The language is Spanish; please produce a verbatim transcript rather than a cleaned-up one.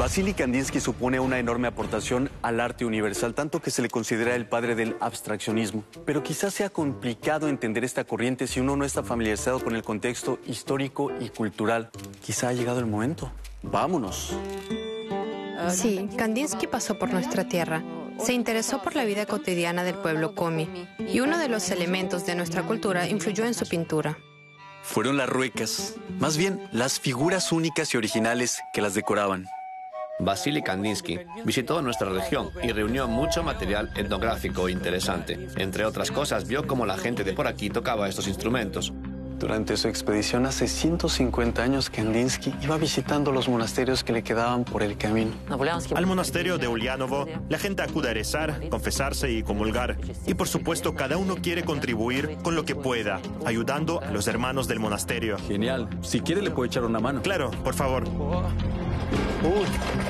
Vasily Kandinsky supone una enorme aportación al arte universal, tanto que se le considera el padre del abstraccionismo. Pero quizás sea complicado entender esta corriente si uno no está familiarizado con el contexto histórico y cultural. Quizá ha llegado el momento. ¡Vámonos! Sí, Kandinsky pasó por nuestra tierra. Se interesó por la vida cotidiana del pueblo komi, y uno de los elementos de nuestra cultura influyó en su pintura. Fueron las ruecas, más bien las figuras únicas y originales que las decoraban. Vasily Kandinsky visitó nuestra región y reunió mucho material etnográfico interesante. Entre otras cosas, vio cómo la gente de por aquí tocaba estos instrumentos. Durante su expedición hace ciento cincuenta años, Kandinsky iba visitando los monasterios que le quedaban por el camino. Al monasterio de Ulianovo, la gente acude a rezar, confesarse y comulgar. Y por supuesto, cada uno quiere contribuir con lo que pueda, ayudando a los hermanos del monasterio. Genial. Si quiere, le puedo echar una mano. Claro, por favor. Uy.